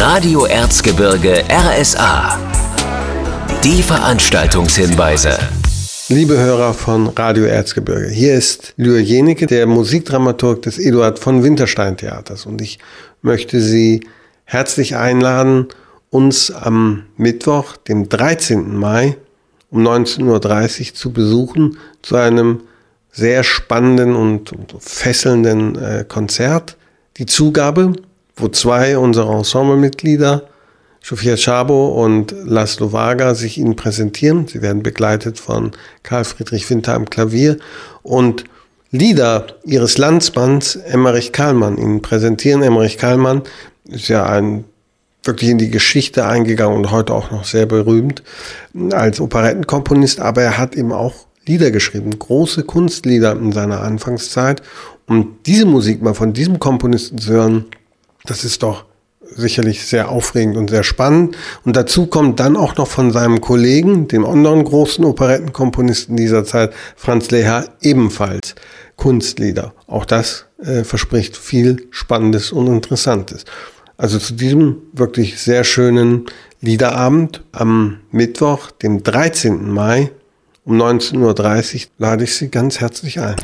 Radio Erzgebirge RSA. Die Veranstaltungshinweise. Liebe Hörer von Radio Erzgebirge, hier ist Lyr Jenike, der Musikdramaturg des Eduard von Winterstein Theaters. Und ich möchte Sie herzlich einladen, uns am Mittwoch, dem 13. Mai um 19.30 Uhr zu besuchen zu einem sehr spannenden und fesselnden Konzert. Die Zugabe, wo zwei unserer Ensemblemitglieder, Sofia Szabo und Laszlo Varga, sich Ihnen präsentieren. Sie werden begleitet von Karl Friedrich Winter am Klavier und Lieder ihres Landsmanns Emmerich Kahlmann Ihnen präsentieren. Emmerich Kahlmann ist ja wirklich in die Geschichte eingegangen und heute auch noch sehr berühmt als Operettenkomponist, aber er hat eben auch Lieder geschrieben, große Kunstlieder in seiner Anfangszeit. Und diese Musik mal von diesem Komponisten zu hören, das ist doch sicherlich sehr aufregend und sehr spannend. Und dazu kommt dann auch noch von seinem Kollegen, dem anderen großen Operettenkomponisten dieser Zeit, Franz Lehár, ebenfalls Kunstlieder. Auch das verspricht viel Spannendes und Interessantes. Also zu diesem wirklich sehr schönen Liederabend am Mittwoch, dem 13. Mai um 19.30 Uhr lade ich Sie ganz herzlich ein.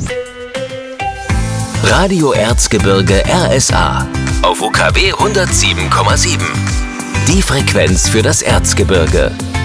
Radio Erzgebirge RSA auf UKW 107,7. Die Frequenz für das Erzgebirge.